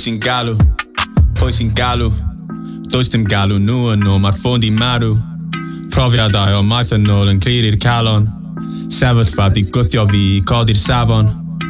sy'n galw? Pwy sy'n galw? Does dim galw nhw yn ôl, mae'r ffôn di marw. Profiadau o maith yn ôl yn clir i'r calon. Sefyllfa di gwthio fi i codi'r safon.